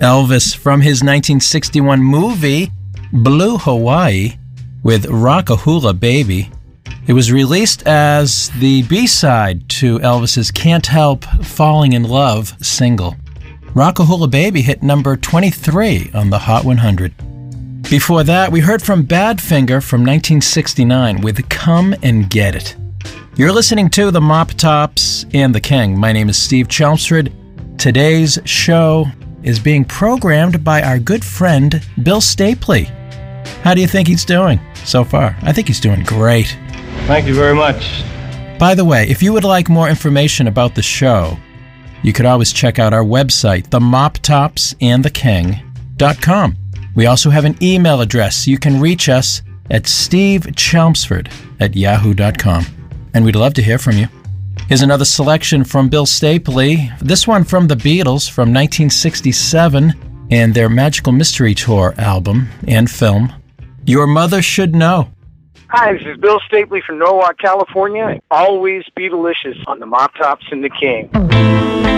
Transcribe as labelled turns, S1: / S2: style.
S1: Elvis from his 1961 movie, Blue Hawaii, with Rockahula Baby. It was released as the B-side to Elvis's Can't Help Falling in Love single. Rockahula Baby hit number 23 on the Hot 100. Before that, we heard from Badfinger from 1969 with Come and Get It. You're listening to the Mop Tops and the King. My name is Steve Chelmsford. Today's show is being programmed by our good friend, Bill Stapley. How do you think he's doing so far? I think he's doing great.
S2: Thank you very much.
S1: By the way, if you would like more information about the show, you could always check out our website, themoptopsandtheking.com. We also have an email address. You can reach us at stevechelmsford@yahoo.com. And we'd love to hear from you. Here's another selection from Bill Stapley. This one from the Beatles from 1967 and their Magical Mystery Tour album and film, Your Mother Should Know.
S3: Hi, this is Bill Stapley from Norwalk, California. Always be delicious on the Mop Tops and the King.